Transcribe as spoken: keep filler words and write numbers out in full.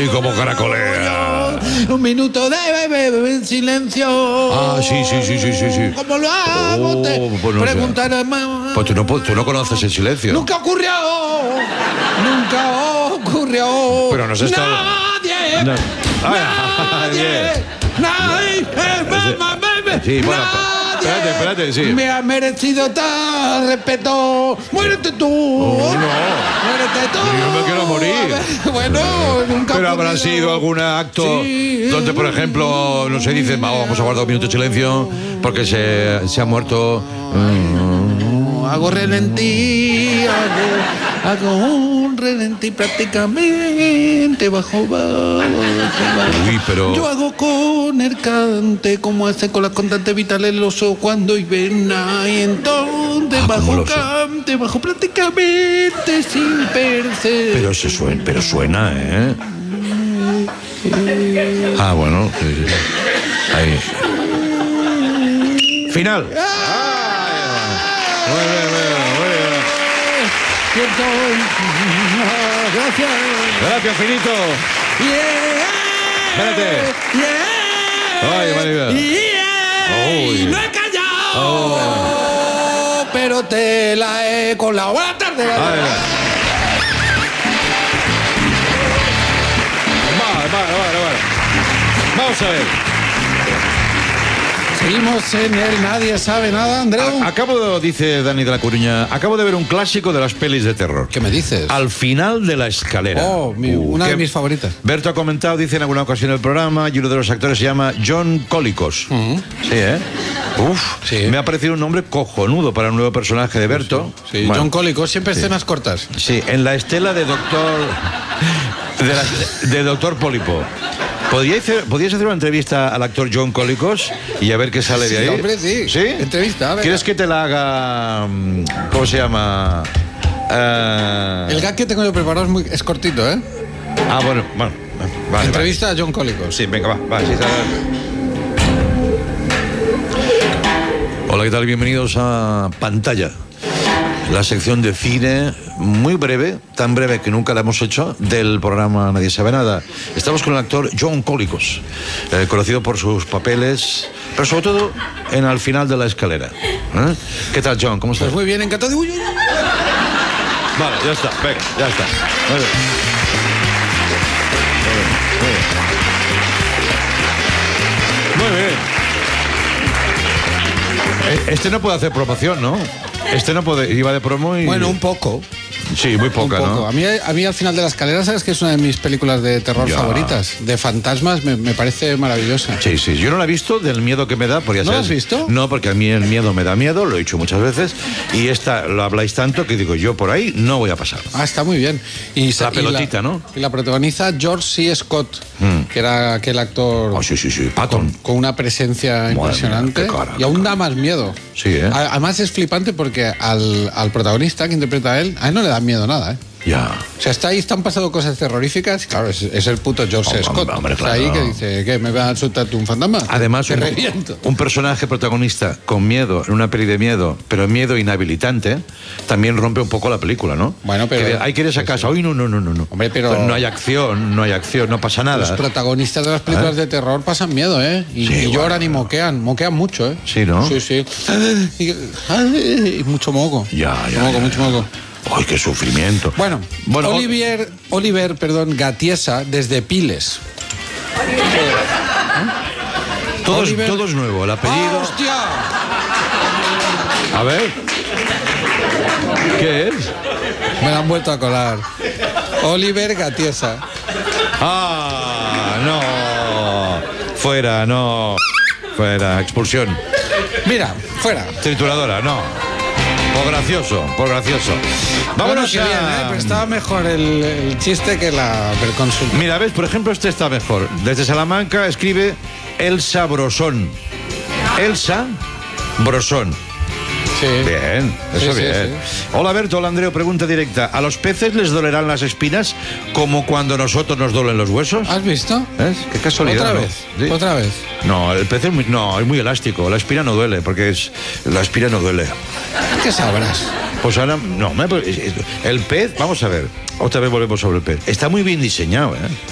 Ay, como caracolea. Un minuto de bebé en silencio. Ah, sí, sí, sí, sí, sí, sí. ¿Cómo lo hago? Oh, Te pues no sé. preguntaré más. Pues tú no, tú no conoces el silencio. Nunca ocurrió. Nunca ocurrió. Pero nos está... Nadie. No. Ay, Nadie. Nadie. Nadie. Sí, bueno, espérate, espérate, sí. Me ha merecido tal respeto. Muérete tú. Oh, no. Muérete tú. Yo me quiero morir. Bueno, nunca. Pero ha habrá ocurrido. sido algún acto Sí. donde, por ejemplo, no se dice, "Va, vamos a guardar un minuto de silencio porque se, se ha muerto. Mm, Hago relentí, hago, hago un relentí prácticamente bajo, bajo, bajo. Uy, pero- Yo hago con el cante como hace con las constantes vitales el oso cuando hibernea y entonces Ah, como bajo el oso. cante, bajo prácticamente sin perder. Pero se suena, pero suena, ¿eh? Ah, bueno. Sí, sí. Ahí. Final. Muy bien, muy bien, muy bien. Cierto. Gracias. Gracias, Finito. Yeah. Espérate. Yeah. Ay, María. Yeah. Uy. No he callado. Oh, pero te la he colado. Buenas tardes. Vale, vale, vale, vale, vale. Vamos a ver. Seguimos en el Nadie Sabe Nada, Andreu. A- Acabo de, dice Dani de la Coruña, acabo de ver un clásico de las pelis de terror. ¿Qué me dices? Al final de la escalera. Oh, mi- Uh, una de que mis favoritas. Berto ha comentado, dice en alguna ocasión en el programa, y uno de los actores se llama John Colicos. Sí, ¿eh? Uf, Sí. me ha parecido un nombre cojonudo para un nuevo personaje de Berto. Sí, Bueno, John Cólico, siempre escenas cortas. sí, en la estela de Doctor... De, la- de Doctor Pólipo. ¿Podríais hacer, ¿Podríais hacer una entrevista al actor John Colicos y a ver qué sale de Sí, ahí? hombre, sí. ¿Sí? Entrevista, venga. ¿Quieres que te la haga... mm, ¿Cómo se llama? Eh, El gag que tengo yo preparado es, muy, es cortito, ¿eh? Ah, bueno, bueno. Vale, Entrevista a John Cólico. vale. Sí, venga, va, va. Sí, Hola, ¿qué tal? Bienvenidos a Pantalla. La sección de cine muy breve, tan breve que nunca la hemos hecho, del programa Nadie Sabe Nada. Estamos con el actor John Colicos, eh, conocido por sus papeles, pero sobre todo en Al final de la escalera. ¿Eh? ¿Qué tal, John? ¿Cómo estás? Pues muy bien, encantado. de- Uy, uy, uy. Vale, ya está, venga, ya está. Muy bien. Muy bien. Muy bien. Eh, Este no puede hacer promoción, ¿no? Este no puede, iba de promo y... Bueno, un poco. Sí, muy poca, un poco. ¿no? A mí, a mí Al final de la escalera, ¿sabes que es una de mis películas de terror Ya. favoritas? De fantasmas, me, me parece maravillosa. Sí, sí, yo no la he visto del miedo que me da, porque ya ¿No la sabes- has visto? No, porque a mí el miedo me da miedo, lo he dicho muchas veces, y esta lo habláis tanto que digo, yo por ahí no voy a pasar. Ah, está muy bien. Y sa- La pelotita, y ¿no? Y la protagoniza George C. Scott, Mm. que era aquel actor Oh, sí, sí, sí, Patton. con una presencia Madre impresionante. mía, qué cara, y qué aún cara. da más miedo. Sí, ¿eh? A- Además es flipante porque al, al protagonista que interpreta a él, a él no le da miedo nada, ¿eh? Ya. O sea, está ahí, están pasando cosas terroríficas. y Claro, es, es el puto George Hombre, Scott. hombre, Está claro. ahí que dice, ¿qué? ¿Me va a asustar tú un fantasma? Además, te un, reviento. un personaje protagonista con miedo, en una peli de miedo, pero miedo inhabilitante, también rompe un poco la película, ¿no? Bueno, pero- Que de- hay que ir a esa sí, casa. Uy, no, no, no, no. no. Hombre, pero- Pues no hay acción, no hay acción, no pasa Los nada. protagonistas de las películas ¿Eh? de terror pasan miedo, ¿eh? Y, Sí, y bueno, lloran y moquean. Moquean mucho, ¿eh? Sí, ¿no? Sí, sí. Y, y mucho moco. Ya, ya, Moco, ya, mucho ya. moco. Ay, qué sufrimiento. Bueno, Bueno, Olivier, Oliver, perdón, Gatiesa, desde Piles. todo, es, Oliver- todo es nuevo, el apellido. ¡Ah, hostia! A ver. ¿Qué es? Me la han vuelto a colar. Oliver Gatiesa. Ah, no. Fuera, no. Fuera, expulsión. Mira, fuera. Trituradora, no. Por gracioso, por gracioso. Vámonos Bueno, a... qué bien, ¿eh? Pero estaba mejor el, el chiste que la consulta. Mira, ves, por ejemplo, este está mejor. Desde Salamanca escribe Elsa Brosón. Elsa Brosón. Sí. Bien, eso Sí, sí, bien. sí. Hola Berto, hola Andreu, pregunta directa. ¿A los peces les dolerán las espinas como cuando a nosotros nos duelen los huesos? ¿Has visto? ¿Ves? Qué casualidad. Otra ¿no? vez. Sí. Otra vez. No, el pez es muy, no, es muy elástico. La espina no duele, porque es, la espina no duele. ¿Qué sabrás? Pues ahora, no, me- el pez, vamos a ver, otra vez volvemos sobre el pez. Está muy bien diseñado, ¿eh?